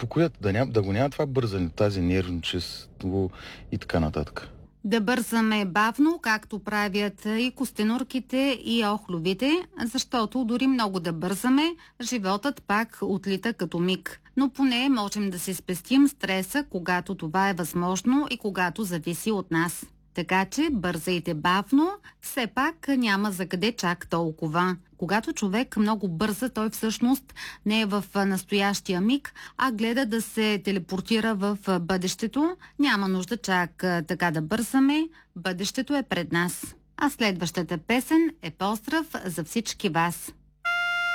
да го няма това бързане, тази нервничест и така нататък. Да бързаме бавно, както правят и костенурките, и охлювите, защото дори много да бързаме, животът пак отлита като миг. Но поне можем да си спестим стреса, когато това е възможно и когато зависи от нас. Така че бързайте бавно, все пак няма за къде чак толкова. Когато човек много бърза, той всъщност не е в настоящия миг, а гледа да се телепортира в бъдещето. Няма нужда чак така да бързаме, бъдещето е пред нас. А следващата песен е поздрав за всички вас.